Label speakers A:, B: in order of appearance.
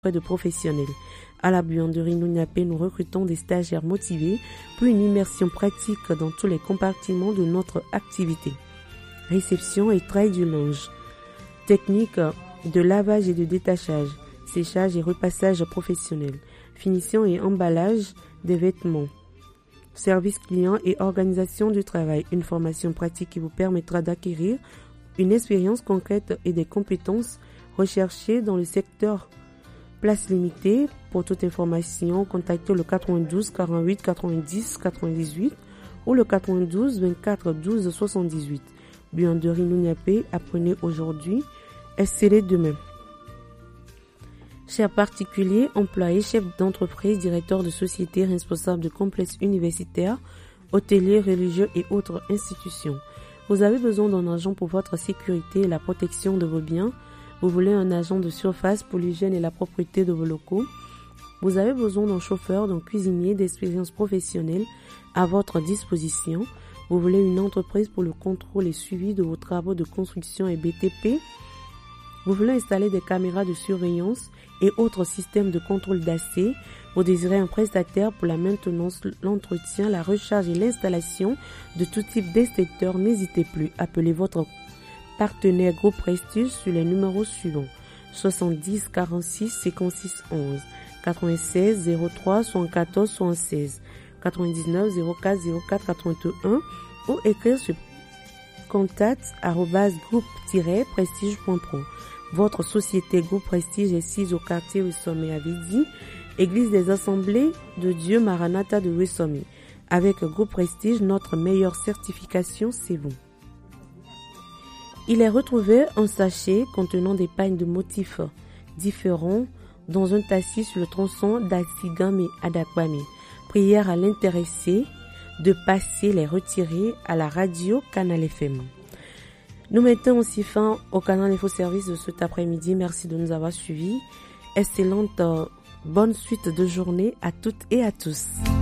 A: de professionnels. À la buanderie Nouniapé, nous recrutons des stagiaires motivés pour une immersion pratique dans tous les compartiments de notre activité. Réception et trail du linge. Technique de lavage et de détachage. Séchage et repassage professionnel. Finition et emballage des vêtements. Service client et organisation du travail. Une formation pratique qui vous permettra d'acquérir une expérience concrète et des compétences recherchées dans le secteur. Place limitée. Pour toute information, contactez le 92 48 90 98 ou le 92 24 12 78. Buanderie Nouniapé, apprenez aujourd'hui, excellez demain. Chers particuliers, employés, chefs d'entreprise, directeurs de société, responsables de complexes universitaires, hôteliers, religieux et autres institutions. Vous avez besoin d'un agent pour votre sécurité et la protection de vos biens. Vous voulez un agent de surface pour l'hygiène et la propreté de vos locaux. Vous avez besoin d'un chauffeur, d'un cuisinier d'expérience professionnelle à votre disposition. Vous voulez une entreprise pour le contrôle et suivi de vos travaux de construction et BTP. Vous voulez installer des caméras de surveillance et autres systèmes de contrôle d'accès. Vous désirez un prestataire pour la maintenance, l'entretien, la recharge et l'installation de tout type d'extincteur. N'hésitez plus, appelez votre partenaire Groupe Prestige sur les numéros suivants: 70 46 56 11, 96 03 74 76, 99 04 04 81 ou écrire sur contact@groupe-prestige.pro. Votre société Groupe Prestige est sise au quartier Wissomé à Vidi, Église des Assemblées de Dieu Maranatha de Wissomé. Avec Groupe Prestige, notre meilleure certification, c'est vous. Il est retrouvé un sachet contenant des pagnes de motifs différents dans un tassis sur le tronçon d'Atsigame Adakwame. Prière à l'intéressé de passer les retirer à la radio Canal FM. Nous mettons aussi fin au Canal Info Service de cet après-midi. Merci de nous avoir suivis. Excellente bonne suite de journée à toutes et à tous.